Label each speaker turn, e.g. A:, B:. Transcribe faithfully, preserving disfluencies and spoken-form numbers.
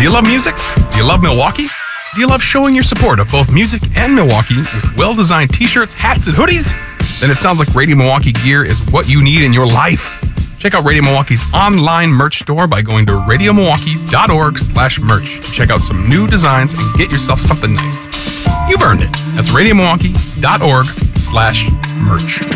A: you love music? Do you love Milwaukee? Do you love showing your support of both music and Milwaukee with well-designed t-shirts, hats, and hoodies? Then it sounds like Radio Milwaukee gear is what you need in your life. Check out Radio Milwaukee's online merch store by going to radiomilwaukee.org slash merch to check out some new designs and get yourself something nice. You've earned it. That's radiomilwaukee.org slash merch.